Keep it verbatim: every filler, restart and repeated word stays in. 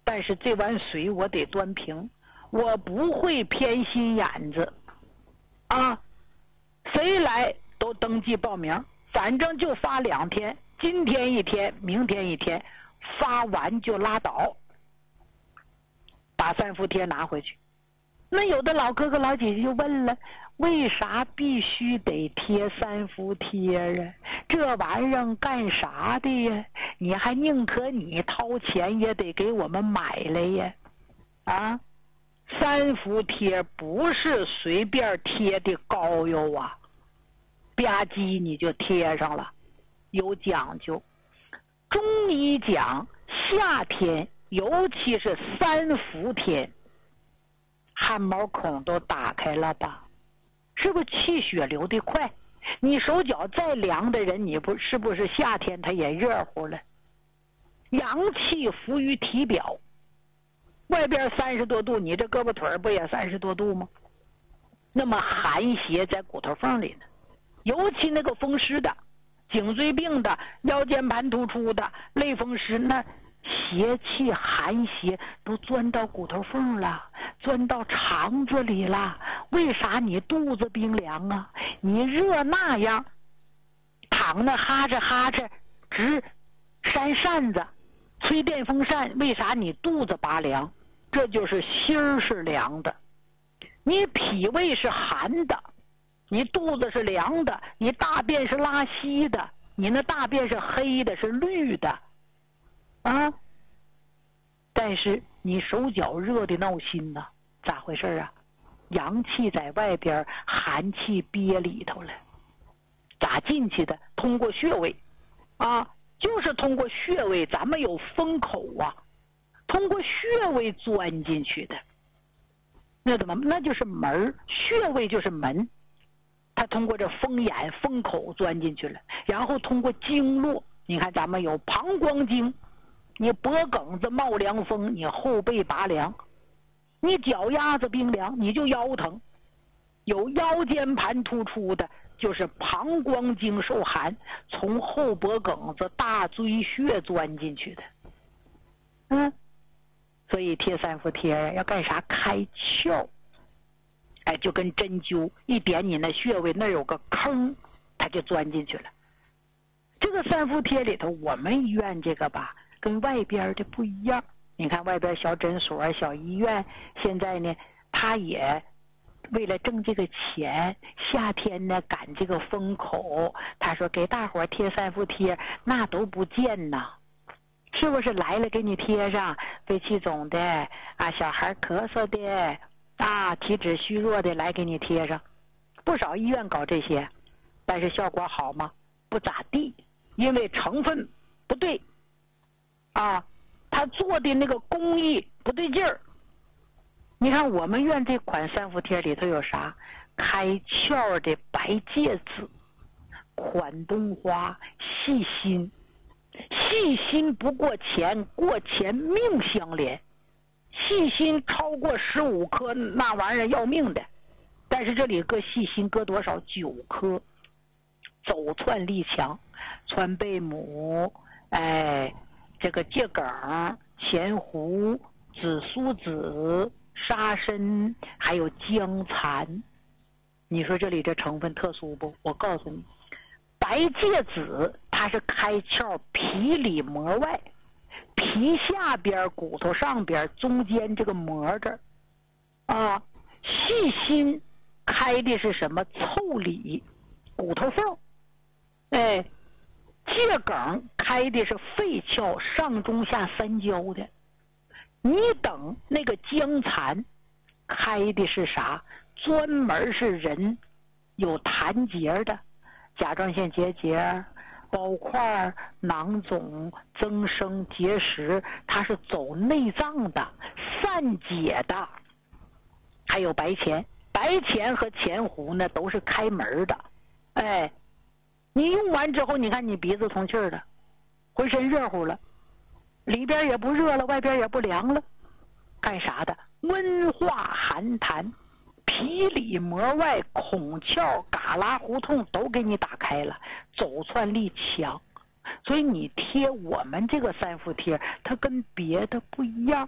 但是这碗水我得端平，我不会偏心眼子啊，谁来都登记报名，反正就发两天，今天一天，明天一天，发完就拉倒，把三伏贴拿回去。那有的老哥哥老姐姐就问了，为啥必须得贴三伏贴啊？这玩意儿干啥的呀？你还宁可你掏钱也得给我们买来呀？啊，三伏贴不是随便贴的膏药啊，吧唧你就贴上了，有讲究。中医讲夏天，尤其是三伏天，汗毛孔都打开了吧，是不是气血流得快？你手脚再凉的人，你不是不是夏天他也热乎了？阳气浮于体表，外边三十多度，你这胳膊腿不也三十多度吗？那么寒邪在骨头缝里呢，尤其那个风湿的、颈椎病的、腰间盘突出的、类风湿，那邪气寒邪都钻到骨头缝了，钻到肠子里了。为啥你肚子冰凉啊？你热那样躺那哈着哈着直扇扇子吹电风扇，为啥你肚子拔凉？这就是心儿是凉的，你脾胃是寒的，你肚子是凉的，你大便是拉稀的，你那大便是黑的，是绿的啊，但是你手脚热的闹心呐，咋回事啊？阳气在外边，寒气憋里头了，咋进去的？通过穴位啊，就是通过穴位，咱们有风口啊，通过穴位钻进去的。那怎么？那就是门，穴位就是门，它通过这风眼、风口钻进去了，然后通过经络，你看咱们有膀胱经。你脖梗子冒凉风，你后背拔凉；你脚丫子冰凉，你就腰疼。有腰间盘突出的，就是膀胱经受寒，从后脖梗子、大椎穴钻进去的。嗯，所以贴三伏贴要干啥？开窍。哎，就跟针灸一点你那穴位，那有个坑，它就钻进去了。这个三伏贴里头，我们医院这个吧，跟外边的不一样。你看外边小诊所、小医院，现在呢，他也为了挣这个钱，夏天呢赶这个风口，他说给大伙贴三伏贴，那都不见呐，是不是？来了给你贴上，肺气肿的啊，小孩咳嗽的啊，体质虚弱的来给你贴上。不少医院搞这些，但是效果好吗？不咋地，因为成分不对啊，他做的那个工艺不对劲儿。你看我们院这款三伏贴里头有啥？开窍的白芥子、款冬花、细心。细心不过钱，过钱命相连。细心超过十五颗，那玩意儿要命的。但是这里搁细心搁多少？九颗。走窜力强，川贝母，哎，这个桔梗、前胡、紫苏子、沙参，还有姜蚕。你说这里这成分特殊不？我告诉你，白芥子它是开窍皮里膜外，皮下边、骨头上边、中间这个膜这儿啊。细心开的是什么？腠理、骨头缝。哎，桔梗开的是肺窍上中下三焦的，你等那个姜蚕开的是啥？专门是人有痰结的，甲状腺结节、包块、囊肿、增生、结石，它是走内脏的、散解的。还有白钱，白钱和前胡呢都是开门的。哎，你用完之后，你看你鼻子通气儿的，浑身热乎了，里边也不热了，外边也不凉了，干啥的？温化寒痰，皮里膜外孔窍旮旯胡同都给你打开了，走窜力强。所以你贴我们这个三伏贴，它跟别的不一样。